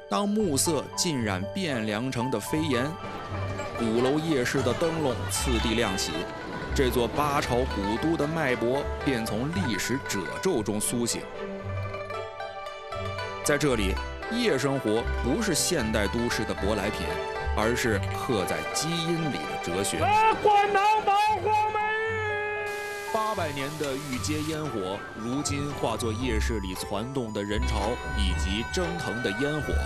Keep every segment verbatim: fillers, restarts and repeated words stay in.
当暮色浸染汴梁城的飞檐，鼓楼夜市的灯笼次第亮起，这座八朝古都的脉搏便从历史褶皱中苏醒。在这里，夜生活不是现代都市的舶来品，而是刻在基因里的哲学。 灌汤包黄梅。 八百年的御街烟火，如今化作夜市里攒动的人潮以及蒸腾的烟火。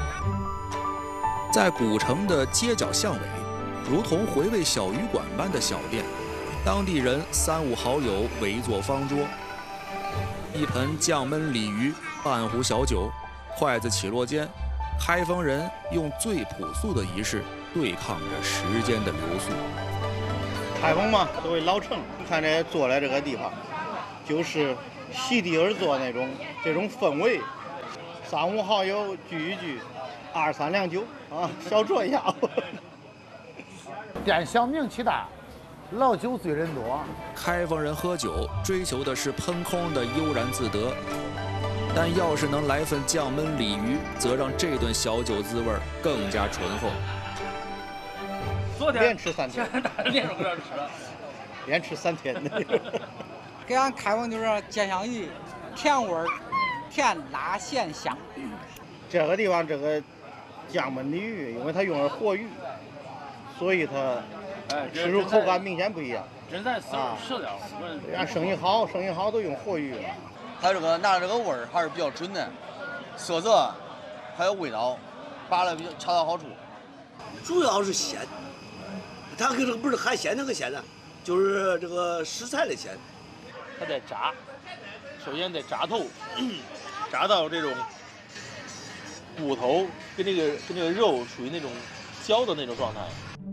在古城的街角巷尾，如同回味小旅馆般的小店，当地人三五好友围坐方桌，一盆酱焖鲤鱼，半壶小酒，筷子起落间，开封人用最朴素的仪式对抗着时间的流速。 开封嘛，作为老城，你看这坐在这个地方，就是席地而坐那种这种氛围。三五好友聚一聚，二三两酒啊，小酌一下。 店小名气大，老酒醉人多。 开封人喝酒追求的是喷空的悠然自得，但要是能来份酱焖鲤鱼，则让这顿小酒滋味更加醇厚。 昨天连吃三天， 连着搁这吃了， 连吃三天的。 给俺开封就是煎香鱼，甜味儿，甜辣咸香。 这个地方这个酱焖鲤鱼，因为它用的是活鱼，所以它吃出口感明显不一样。 真在吃吃了， 俺生意好，生意好都用活鱼。 它这个拿这个味儿还是比较准的，色泽还有味道，拔了比较恰到好处。 主要是鲜。它跟这个不是海鲜那个鲜呢，就是这个食材的鲜。 它得炸，首先得炸透，炸到这种骨头跟这个跟这个肉属于那种焦的那种状态。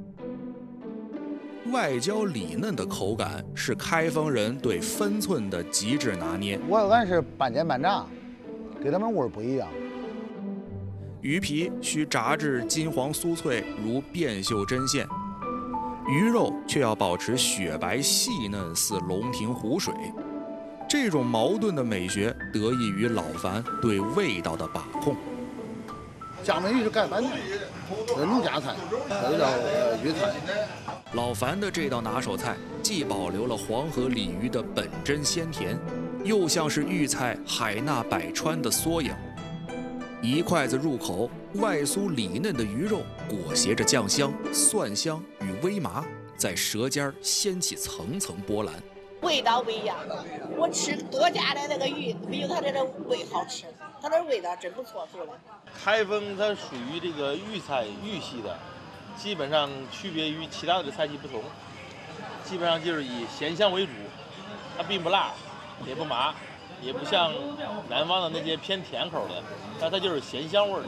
外焦里嫩的口感是开封人对分寸的极致拿捏。 我俺是半煎半炸，跟他们味儿不一样。 鱼皮需炸至金黄酥脆，如变绣针线。鱼肉却要保持雪白细嫩，似龙庭湖水。这种矛盾的美学得益于老樊对味道的把控。 酱焖鱼是盖饭的，是农家菜，这叫粤菜。 老樊的这道拿手菜既保留了黄河鲤鱼的本真鲜甜，又像是豫菜海纳百川的缩影。一筷子入口，外酥里嫩的鱼肉裹挟着酱香、蒜香与微麻，在舌尖掀起层层波澜。 味道不一样，我吃多家的那个鱼没有它这个味好吃，它的味道真不错，做的。 开封它属于这个豫菜豫系的，基本上区别于其他的菜系不同，基本上就是以咸香为主，它并不辣，也不麻。也不像南方的那些偏甜口的，但它就是咸香味的。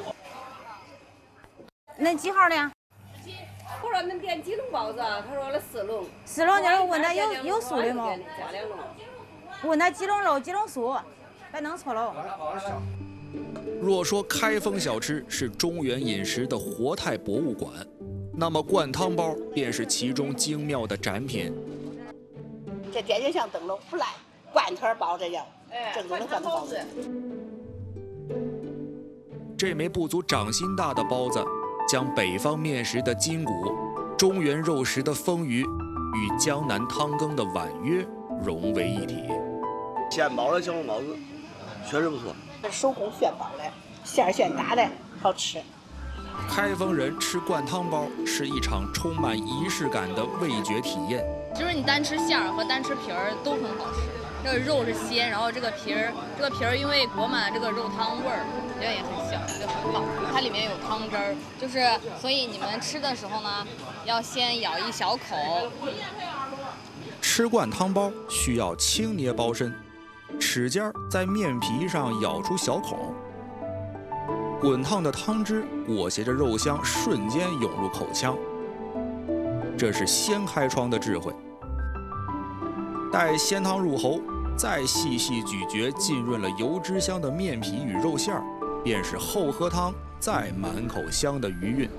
恁几号的？ 我说恁点几笼包子？他说了四笼。 四笼，就是问他有有素的吗？ 加两笼。 问他几笼肉几笼素，别弄错了。 若说开封小吃是中原饮食的活态博物馆，那么灌汤包便是其中精妙的展品。 这点就像灯笼不赖。罐头包这样，正宗的罐头包子。 这枚不足掌心大的包子，将北方面食的筋骨、中原肉食的丰腴与江南汤羹的婉约融为一体。 现包的小笼包子确实不错， 这手工现包的，馅儿现打的，好吃。 开封人吃灌汤包是一场充满仪式感的味觉体验。 就是你单吃馅儿和单吃皮儿都很好吃。这个肉是鲜，然后这个皮儿，这个皮儿因为裹满了这个肉汤味儿，我觉得也很香，就很好。它里面有汤汁儿，就是所以你们吃的时候呢，要先咬一小口。 吃灌汤包需要轻捏包身，齿尖在面皮上咬出小口，滚烫的汤汁裹挟着肉香，瞬间涌入口腔。这是先开窗的智慧。待鲜汤入喉，再细细咀嚼浸润了油脂香的面皮与肉馅儿，便是后喝汤，再满口香的余韵。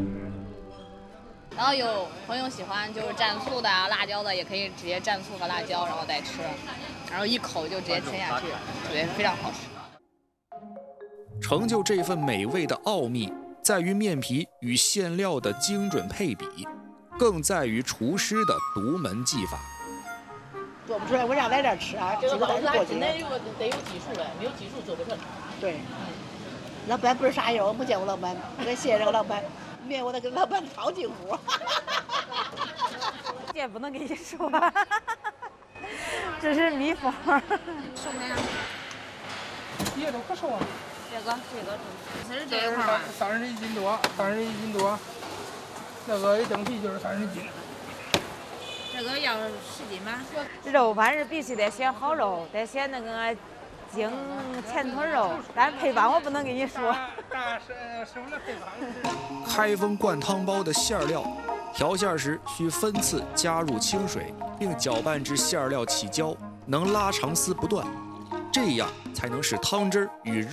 然后有朋友喜欢就是蘸醋的啊、辣椒的，也可以直接蘸醋和辣椒，然后再吃，然后一口就直接吃下去，觉得非常好吃。 成就这份美味的奥秘，在于面皮与馅料的精准配比，更在于厨师的独门技法。 做不出来，我让来这儿吃啊， 这个包子过真的有得有技术嘞，没有技术做不成。 对，老板不是啥人，我没见过老板，我谢谢这个老板，面我得跟老板套近乎。 这也不能跟你说，这是秘方。 收没？ 叶都可收啊。 这个这个这是这这一块三十一斤多，三十一斤多。那个一整屉就是三十斤。 这个要十斤吧？ 肉反正必须得选好肉，得选那个精前腿肉，但是配方我不能跟你说。 开封灌汤包的馅料，调馅时需分次加入清水，并搅拌至馅料起胶，能拉长丝不断，这样才能使汤汁与肉